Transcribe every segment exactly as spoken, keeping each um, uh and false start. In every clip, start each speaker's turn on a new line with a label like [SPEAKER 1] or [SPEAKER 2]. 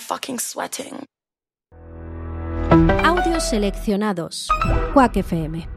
[SPEAKER 1] fucking sweating.
[SPEAKER 2] Audios seleccionados. Quack F M.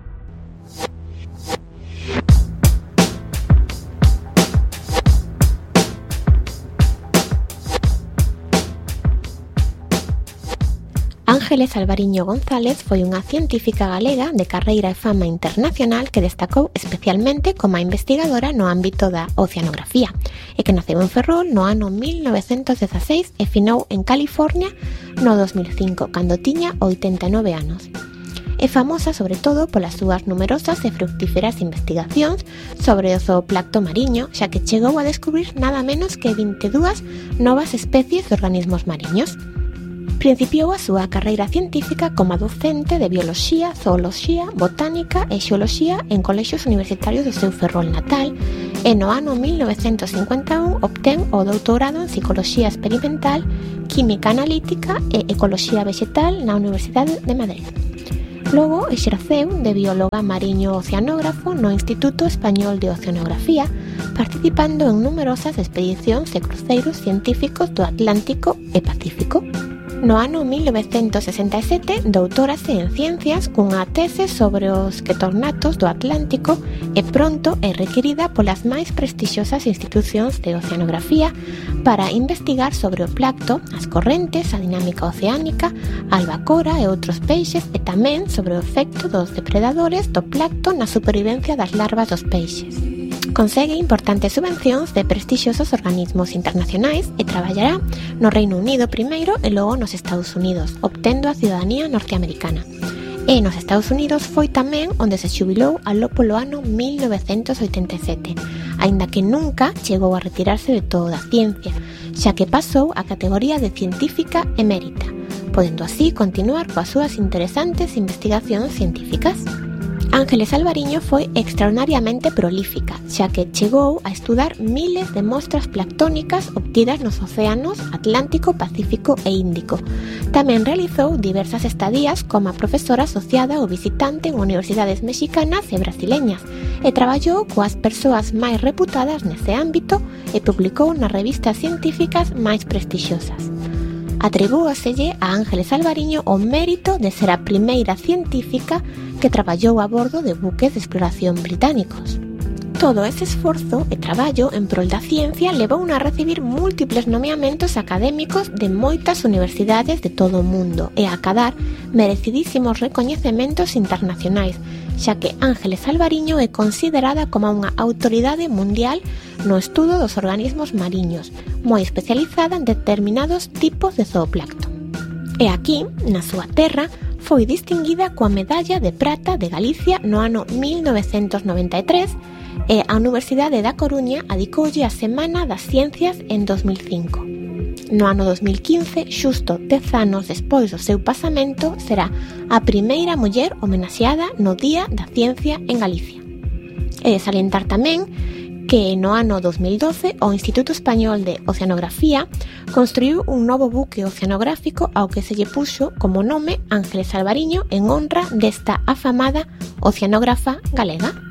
[SPEAKER 3] Ángeles Alvariño González foi unha científica galega de carreira e fama internacional que destacou especialmente como a investigadora no ámbito da oceanografía e que naceu en Ferrol no ano mil novecentos dezaseis e finou en California no dos mil cinco, cando tiña oitenta e nove anos. É famosa sobre todo polas súas numerosas e fructíferas investigacións sobre o zooplancto mariño, xa que chegou a descubrir nada menos que vinte e dúas novas especies de organismos mariños. Principiou a súa carreira científica como docente de bioloxía, zooloxía, botánica e xeoloxía en colexios universitarios do seu Ferrol natal e no ano mil novecentos cincuenta e un obtén o doutorado en Psicoloxía Experimental, Química Analítica e Ecoloxía Vegetal na Universidade de Madrid. Logo exerceu de bióloga mariño oceanógrafo no Instituto Español de Oceanografía, participando en numerosas expedicións e cruceiros científicos do Atlántico e Pacífico. No ano mil novecentos sesenta e sete doutorase en Ciencias cunha tese sobre os ketornatos do Atlántico e pronto é requirida polas máis prestixiosas institucións de oceanografía para investigar sobre o plancto, as correntes, a dinámica oceánica, a albacora e outros peixes e tamén sobre o efecto dos depredadores do plancto na supervivencia das larvas dos peixes. Consegue importantes subvencións de prestixiosos organismos internacionais e traballará no Reino Unido primeiro e logo nos Estados Unidos, obtendo a cidadanía norteamericana. E nos Estados Unidos foi tamén onde se xubilou aló polo ano mil novecentos oitenta e sete, aínda que nunca chegou a retirarse de toda a ciencia, xa que pasou a categoría de científica emérita, podendo así continuar coas súas interesantes investigacións científicas. Ángeles Alvariño foi extraordinariamente prolífica, xa que chegou a estudar miles de mostras planctónicas obtidas nos océanos Atlántico, Pacífico e Índico. Tamén realizou diversas estadías como profesora asociada ou visitante en universidades mexicanas e brasileñas e traballou coas persoas máis reputadas nese ámbito e publicou nas revistas científicas máis prestixiosas. Atribúaselle a Ángeles Alvariño o mérito de ser a primeira científica que traballou a bordo de buques de exploración británicos. Todo ese esforzo e traballo en prol da ciencia levou a recibir múltiples nomeamentos académicos de moitas universidades de todo o mundo e a acadar merecidísimos recoñecementos internacionais, xa que Ángeles Alvariño é considerada como unha autoridade mundial no estudo dos organismos mariños, moi especializada en determinados tipos de zooplancto. E aquí, na súa terra, foi distinguida coa Medalla de Prata de Galicia no ano mil novecentos noventa e tres e a Universidade da Coruña adicoulle a Semana das Ciencias en dos mil cinco. No ano dos mil quince, xusto dez anos despois do seu pasamento, será a primeira muller homenaxeada no Día da Ciencia en Galicia. E de salientar tamén que no ano dos mil doce o Instituto Español de Oceanografía construiu un novo buque oceanográfico ao que se lle puxo como nome Ángeles Alvariño en honra desta afamada oceanógrafa galega.